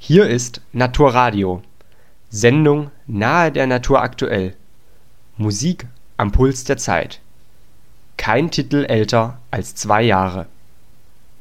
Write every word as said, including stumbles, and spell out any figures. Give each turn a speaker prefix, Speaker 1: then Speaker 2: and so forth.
Speaker 1: Hier ist Naturradio, Sendung nahe der Natur aktuell. Musik am Puls der Zeit. Kein Titel älter als zwei Jahre